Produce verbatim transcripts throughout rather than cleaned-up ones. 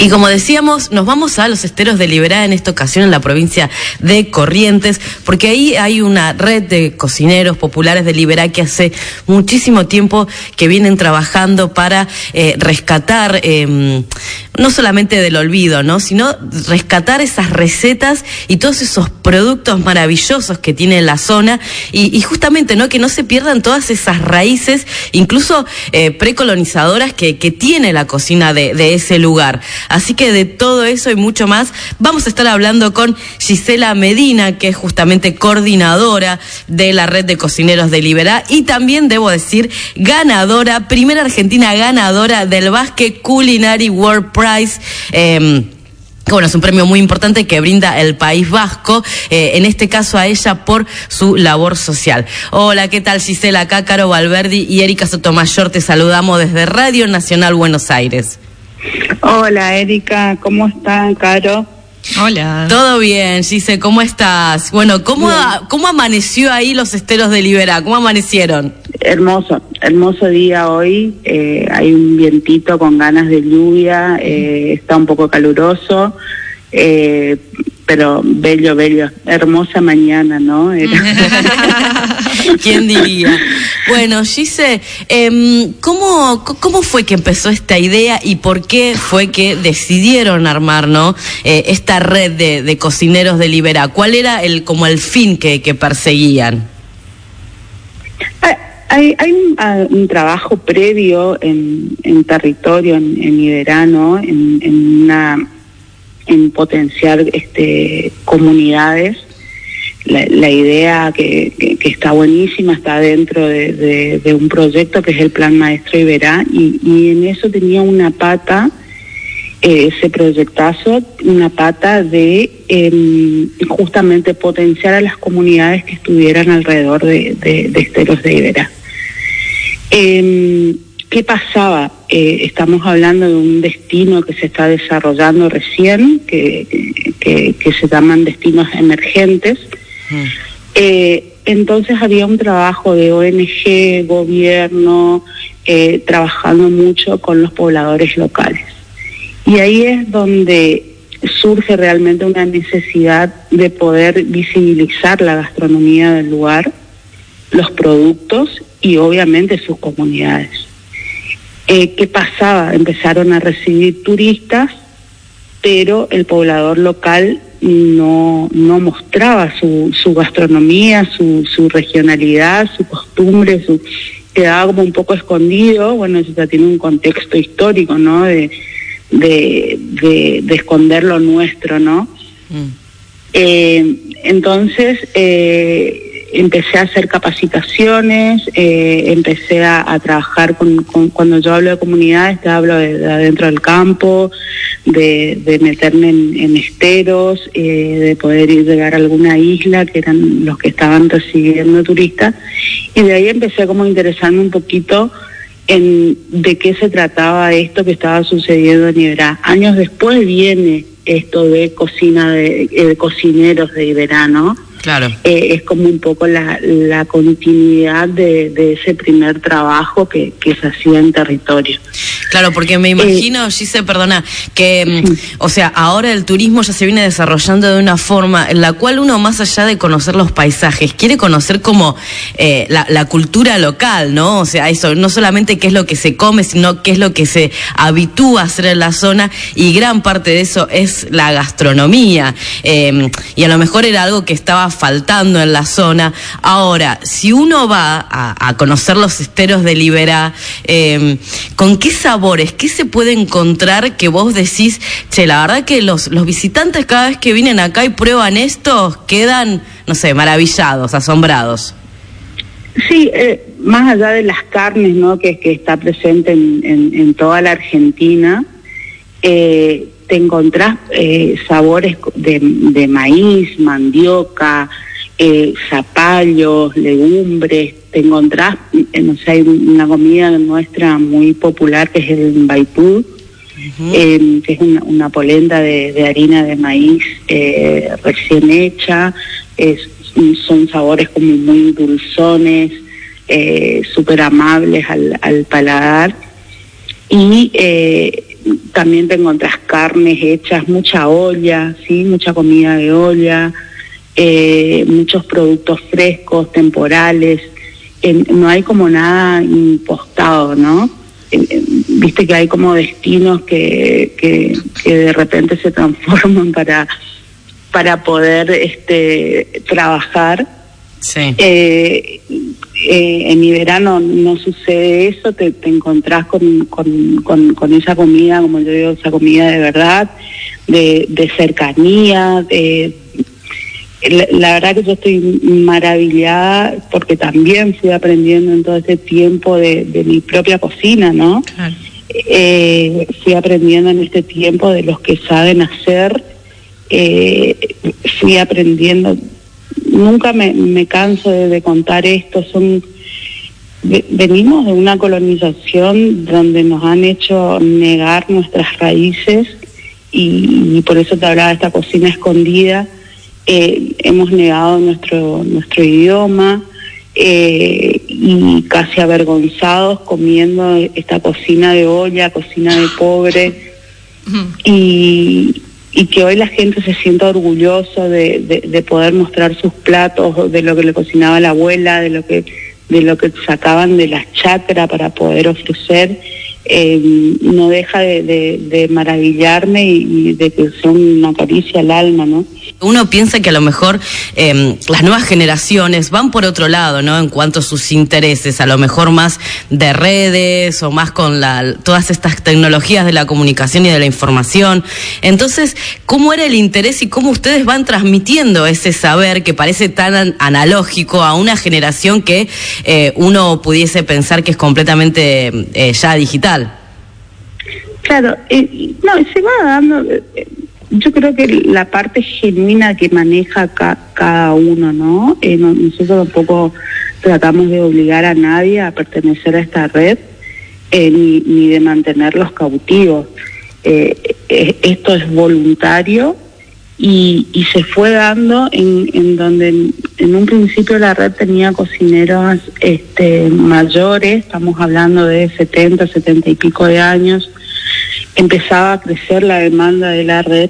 Y como decíamos, nos vamos a los esteros de Liberá, en esta ocasión en la provincia de Corrientes, porque ahí hay una red de cocineros populares de Liberá que hace muchísimo tiempo que vienen trabajando para eh, rescatar, eh, no solamente del olvido, ¿no?, sino rescatar esas recetas y todos esos productos maravillosos que tiene la zona y, y justamente, ¿no?, que no se pierdan todas esas raíces, incluso eh, precolonizadoras que, que tiene la cocina de, de ese lugar. Así que de todo eso y mucho más vamos a estar hablando con Gisela Medina, que es justamente coordinadora de la red de cocineros de Liberá y también, debo decir, ganadora, primera argentina ganadora del Basque Culinary World Prize. Eh, Bueno, es un premio muy importante que brinda el País Vasco, eh, en este caso a ella por su labor social. Hola, ¿qué tal, Gisela? Acá Caro Valverdi y Erika Sotomayor, te saludamos desde Radio Nacional Buenos Aires. Hola, Erika, ¿cómo está, Caro? Hola. Todo bien, Gise, ¿cómo estás? Bueno, ¿cómo, a, ¿cómo amaneció ahí los esteros de Liberá? ¿Cómo amanecieron? Hermoso, hermoso día hoy, eh, hay un vientito con ganas de lluvia, eh, está un poco caluroso, eh, pero bello, bello, hermosa mañana, ¿no? Era... ¿Quién diría? Bueno, Gise, eh, ¿cómo, ¿cómo fue que empezó esta idea y por qué fue que decidieron armar, ¿no?, eh, esta red de, de cocineros de Liberá? ¿Cuál era el como el fin que, que perseguían? Hay, hay un, un trabajo previo en, en territorio, en, en Liberá, ¿no?, en, en, una, en potenciar este, comunidades. La, la idea que, que, que está buenísima está dentro de, de, de un proyecto que es el Plan Maestro Iberá y, y en eso tenía una pata, eh, ese proyectazo, una pata de eh, justamente potenciar a las comunidades que estuvieran alrededor de, de, de esteros de Iberá. Eh, ¿Qué pasaba? Eh, estamos hablando de un destino que se está desarrollando recién, que, que, que se llaman destinos emergentes. Mm. Eh, entonces había un trabajo de O N G, gobierno, eh, trabajando mucho con los pobladores locales. Y ahí es donde surge realmente una necesidad de poder visibilizar la gastronomía del lugar, los productos y obviamente sus comunidades. Eh, ¿Qué pasaba? Empezaron a recibir turistas, pero el poblador local no, no mostraba su, su gastronomía, su, su regionalidad, su costumbre, su, quedaba como un poco escondido. Bueno, eso ya tiene un contexto histórico, ¿no?, de, de, de, de esconder lo nuestro, ¿no? Mm. Eh, entonces, eh, empecé a hacer capacitaciones, eh, empecé a, a trabajar con, con, cuando yo hablo de comunidades, te hablo de, de adentro del campo, de, de meterme en, en esteros, eh, de poder ir llegar a alguna isla, que eran los que estaban recibiendo turistas, y de ahí empecé como a interesarme un poquito en de qué se trataba esto que estaba sucediendo en Iberá. Años después viene esto de cocina de, de cocineros de Iberá, ¿no? Claro. Eh, es como un poco la, la continuidad de, de ese primer trabajo que, que se hacía en territorio. Claro, porque me imagino, eh, Gise, perdona, que, sí. o sea, ahora el turismo ya se viene desarrollando de una forma en la cual uno, más allá de conocer los paisajes, quiere conocer como eh, la, la cultura local, ¿no? O sea, eso, no solamente qué es lo que se come, sino qué es lo que se habitúa a hacer en la zona, y gran parte de eso es la gastronomía. Eh, y a lo mejor era algo que estaba faltando en la zona. Ahora, si uno va a, a conocer los esteros de Liberá, eh, ¿con qué sabores, qué se puede encontrar que vos decís, che, la verdad que los, los visitantes cada vez que vienen acá y prueban esto, quedan, no sé, maravillados, asombrados? Sí, eh, más allá de las carnes, ¿no?, que, que está presente en, en, en toda la Argentina, eh, te encontrás eh, sabores de, de maíz, mandioca, eh, zapallos, legumbres. Te encontrás, eh, no sé, hay una comida nuestra muy popular que es el mbaipú, uh-huh. eh, que es una, una polenta de, de harina de maíz eh, recién hecha. Es, son sabores como muy dulzones, eh, súper amables al, al paladar. Y eh, también te encontrás carnes hechas, mucha olla, ¿sí? Mucha comida de olla, eh, muchos productos frescos, temporales. Eh, no hay como nada impostado, ¿no? Eh, eh, viste que hay como destinos que, que, que de repente se transforman para, para poder este, trabajar. Sí. Eh, eh, en Iberá no, no sucede eso, te, te encontrás con, con, con, con esa comida, como yo digo, esa comida de verdad, de, de cercanía, de, la, la verdad que yo estoy maravillada porque también fui aprendiendo en todo este tiempo de, de mi propia cocina, ¿no? Claro. Eh, fui aprendiendo en este tiempo de los que saben hacer, eh, fui aprendiendo. Nunca me, me canso de, de contar esto, son de, venimos de una colonización donde nos han hecho negar nuestras raíces y, y por eso te hablaba de esta cocina escondida. Eh, hemos negado nuestro nuestro idioma eh, y casi avergonzados comiendo esta cocina de olla, cocina de pobre. Uh-huh. y y que hoy la gente se sienta orgullosa de, de, de poder mostrar sus platos, de lo que le cocinaba la abuela, de lo que de lo que sacaban de las chacras para poder ofrecer, eh, no deja de, de, de maravillarme y, y de que sea una caricia al alma, ¿no? Uno piensa que a lo mejor eh, las nuevas generaciones van por otro lado, ¿no? En cuanto a sus intereses, a lo mejor más de redes o más con la, todas estas tecnologías de la comunicación y de la información. Entonces, ¿cómo era el interés y cómo ustedes van transmitiendo ese saber que parece tan analógico a una generación que eh, uno pudiese pensar que es completamente eh, ya digital? Claro, eh, no, se va dando... Eh, Yo creo que la parte genuina que maneja ca, cada uno, ¿no? Eh, no nosotros tampoco tratamos de obligar a nadie a pertenecer a esta red, eh, ni, ni de mantenerlos cautivos. Eh, eh, esto es voluntario y, y se fue dando en, en donde en, en un principio la red tenía cocineros este, mayores, estamos hablando de setenta, setenta y pico de años. Empezaba a crecer la demanda de la red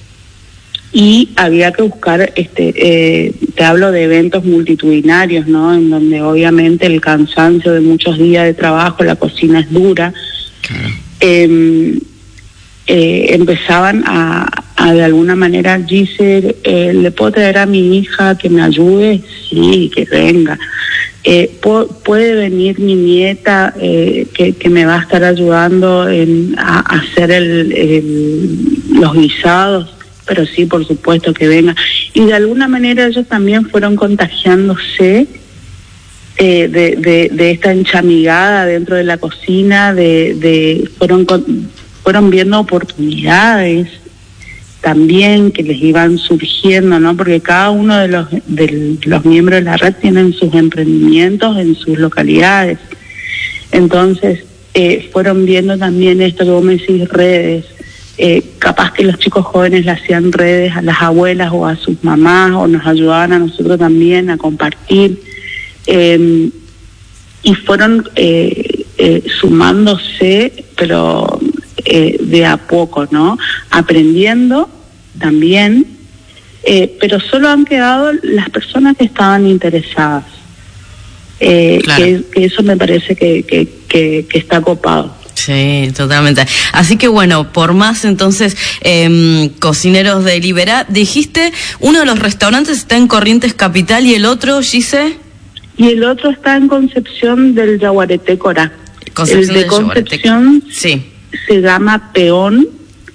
y había que buscar, este, eh, te hablo de eventos multitudinarios, ¿no? En donde obviamente el cansancio de muchos días de trabajo, la cocina es dura. Claro. Eh, eh, empezaban a, a de alguna manera, Giselle, eh, ¿le puedo traer a mi hija que me ayude? Sí, que venga. Eh, puede venir mi nieta eh, que, que me va a estar ayudando en, a, a hacer el, el, los guisados, pero sí, por supuesto que venga. Y de alguna manera ellos también fueron contagiándose eh, de, de, de esta enchamigada dentro de la cocina, de, de fueron, fueron viendo oportunidades también que les iban surgiendo, ¿no? Porque cada uno de los de los miembros de la red tienen sus emprendimientos en sus localidades. Entonces, eh, fueron viendo también esto que vos me decís, redes. Eh, capaz que los chicos jóvenes le hacían redes a las abuelas o a sus mamás, o nos ayudaban a nosotros también a compartir. Eh, y fueron eh, eh, sumándose, pero eh, de a poco, ¿no? Aprendiendo también, eh, pero solo han quedado las personas que estaban interesadas. Eh, claro. que, que eso me parece que, que, que, que está copado. Sí, totalmente. Así que bueno, por más entonces eh, cocineros de Iberá, dijiste, uno de los restaurantes está en Corrientes Capital y el otro, Gise. Y el otro está en Concepción del Yaguareté Corá. El de Concepción sí. Se llama Peón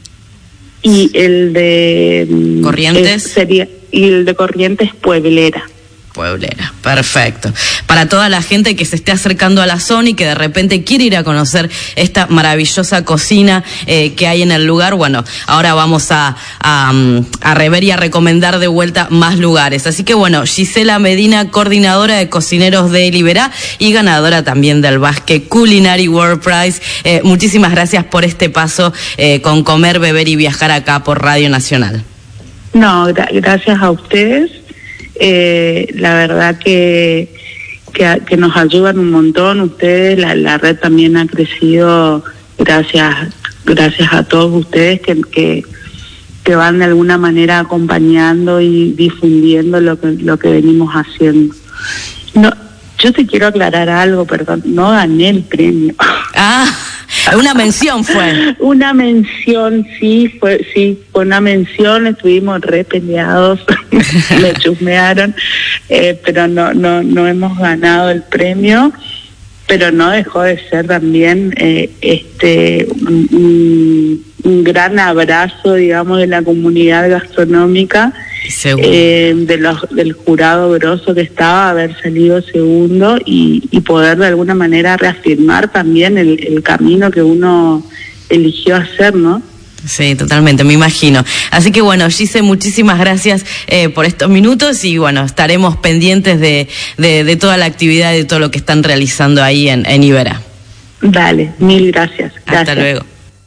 y el de Corrientes eh, sería y el de Corrientes Pueblera. Pueblera, perfecto. Para toda la gente que se esté acercando a la zona y que de repente quiere ir a conocer esta maravillosa cocina eh, que hay en el lugar, bueno, ahora vamos a, a, a rever y a recomendar de vuelta más lugares. Así que bueno, Gisela Medina, coordinadora de cocineros de Iberá y ganadora también del Basque Culinary World Prize. Eh, muchísimas gracias por este paso eh, con Comer, Beber y Viajar acá por Radio Nacional. No, gra- gracias a ustedes. Eh, la verdad que, que que nos ayudan un montón ustedes, la, la red también ha crecido gracias gracias a todos ustedes que, que, que van de alguna manera acompañando y difundiendo lo que, lo que venimos haciendo. No, yo te quiero aclarar algo, perdón, no gané el premio. Ah, una mención fue. Una mención, sí, fue, sí, fue una mención, estuvimos re peleados, me chusmearon, eh, pero no, no, no hemos ganado el premio, pero no dejó de ser también eh, este un, un, un gran abrazo, digamos, de la comunidad gastronómica. Eh, de los, del jurado grosso que estaba, haber salido segundo y, y poder de alguna manera reafirmar también el, el camino que uno eligió hacer, ¿no? Sí, totalmente, me imagino. Así que bueno, Gise, muchísimas gracias eh, por estos minutos y bueno, estaremos pendientes de, de, de toda la actividad y de todo lo que están realizando ahí en, en Iberá. Dale, mil gracias. gracias. Hasta luego.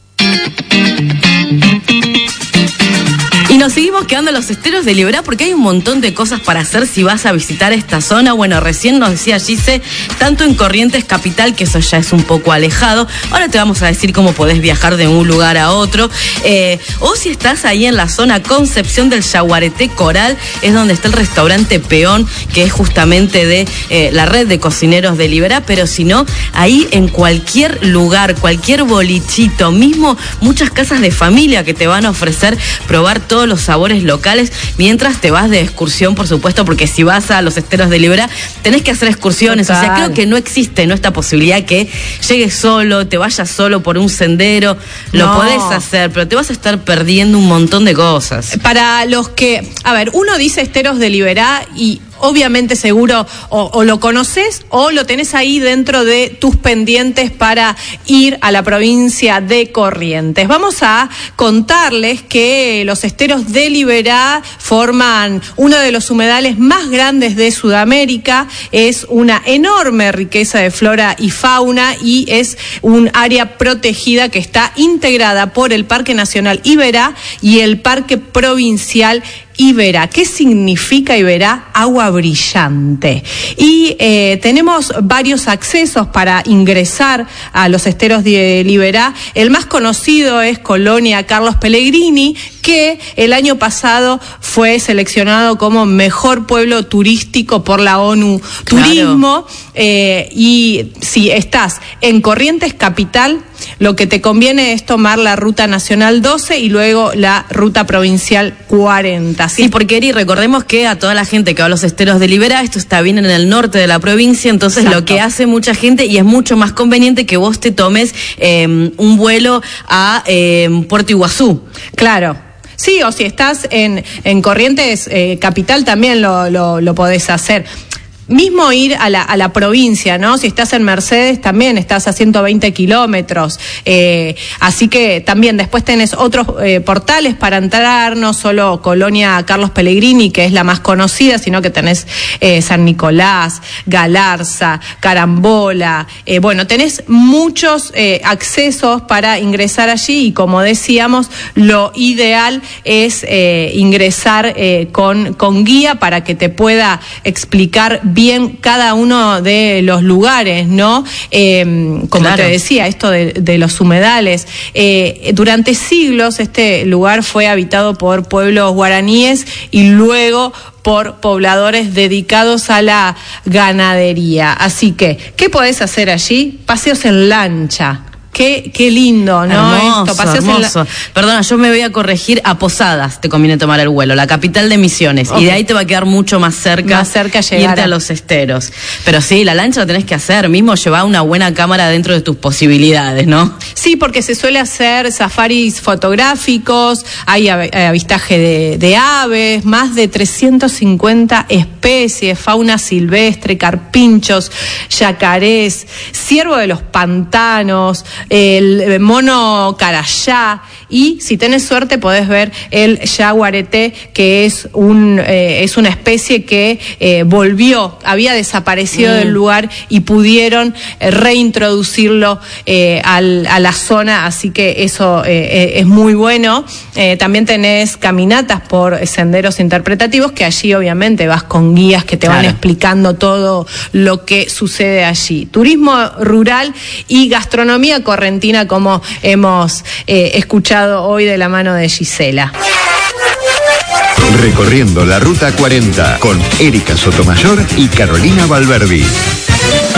Y nos seguimos quedando en los esteros de Liberá porque hay un montón de cosas para hacer si vas a visitar esta zona. Bueno, recién nos decía Gise, tanto en Corrientes Capital, que eso ya es un poco alejado. Ahora te vamos a decir cómo podés viajar de un lugar a otro. Eh, o si estás ahí en la zona Concepción del Yaguareté Coral, es donde está el restaurante Peón, que es justamente de eh, la red de cocineros de Liberá. Pero si no, ahí en cualquier lugar, cualquier bolichito, mismo muchas casas de familia que te van a ofrecer probar todo los sabores locales mientras te vas de excursión, por supuesto, porque si vas a los esteros de Liberá tenés que hacer excursiones. Total. O sea, creo que no existe no esta posibilidad que llegues solo, te vayas solo por un sendero. Lo No. podés hacer, pero te vas a estar perdiendo un montón de cosas. Para los que, a ver, uno dice esteros de Liberá y obviamente seguro o, o lo conoces o lo tenés ahí dentro de tus pendientes para ir a la provincia de Corrientes. Vamos a contarles que los esteros de Liberá forman uno de los humedales más grandes de Sudamérica, es una enorme riqueza de flora y fauna y es un área protegida que está integrada por el Parque Nacional Iberá y el Parque Provincial Iberá. ¿Qué significa Iberá? Agua brillante. Y eh, tenemos varios accesos para ingresar a los esteros de Iberá. El más conocido es Colonia Carlos Pellegrini, que el año pasado fue seleccionado como mejor pueblo turístico por la ONU Claro. Turismo. Eh, y si estás en Corrientes Capital, lo que te conviene es tomar la Ruta Nacional doce y luego la Ruta Provincial cuarenta. Sí, porque Eri, recordemos que a toda la gente que va a los esteros de Liberá, esto está bien en el norte de la provincia, entonces Exacto. Lo que hace mucha gente, y es mucho más conveniente que vos te tomes eh, un vuelo a eh, Puerto Iguazú. Claro. Sí, o si estás en, en Corrientes eh, Capital también lo, lo, lo podés hacer. Mismo ir a la, a la provincia, ¿no? Si estás en Mercedes también estás a ciento veinte kilómetros, eh, así que también después tenés otros eh, portales para entrar, no solo Colonia Carlos Pellegrini, que es la más conocida, sino que tenés eh, San Nicolás, Galarza, Carambola, eh, bueno, tenés muchos eh, accesos para ingresar allí y como decíamos, lo ideal es eh, ingresar eh, con, con guía para que te pueda explicar bien cada uno de los lugares, ¿no? Eh, como Claro. te decía, esto de, de los humedales. Eh, durante siglos este lugar fue habitado por pueblos guaraníes y luego por pobladores dedicados a la ganadería. Así que, ¿qué podés hacer allí? Paseos en lancha. Qué, qué lindo, ¿no? Hermoso, Esto, paseos en la- hermoso. Perdona, yo me voy a corregir, a Posadas te conviene tomar el vuelo, la capital de Misiones, Ok. y de ahí te va a quedar mucho más cerca, Más cerca llegar irte a- a los esteros. Pero sí, la lancha la tenés que hacer, mismo llevar una buena cámara dentro de tus posibilidades, ¿no? Sí, porque se suele hacer safaris fotográficos, hay av- eh, avistaje de, de aves, más de trescientas cincuenta especies, fauna silvestre, carpinchos, yacarés, ciervo de los pantanos, el mono carayá, y si tenés suerte podés ver el yaguareté, que es un eh, es una especie que eh, volvió, había desaparecido Mm. del lugar y pudieron eh, reintroducirlo eh, al, a la zona, así que eso eh, eh, es muy bueno. Eh, también tenés caminatas por senderos interpretativos, que allí obviamente vas con guías que te van Claro. explicando todo lo que sucede allí. Turismo rural y gastronomía correntina como hemos eh, escuchado hoy de la mano de Gisela. Recorriendo la Ruta cuarenta con Erika Sotomayor y Carolina Valverdi.